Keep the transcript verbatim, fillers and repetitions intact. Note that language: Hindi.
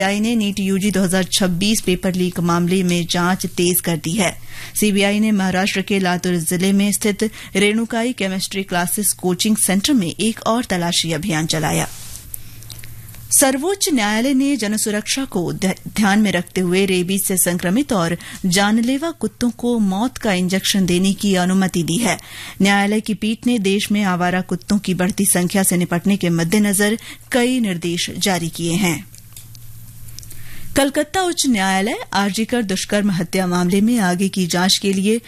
सीबीआई ने नीट यूजी दो हज़ार छब्बीस पेपर लीक मामले में जांच तेज कर दी है। सीबीआई ने महाराष्ट्र के लातूर जिले में स्थित Renukai chemistry classes coaching centre में एक और तलाशी अभियान चलाया। सर्वोच्च न्यायालय ने जनसुरक्षा को ध्यान में रखते हुए रेबीज से संक्रमित और जानलेवा कुत्तों को मौत का इंजेक्शन देने की अनुमति दी है। न्यायालय की पीठ ने देश में आवारा कुत्तों की बढ़ती संख्या से निपटने के मद्देनजर कई निर्देश जारी किए हैं। कलकत्ता उच्च न्यायालय आरजीकर दुष्कर्म हत्या मामले में आगे की जांच के लिए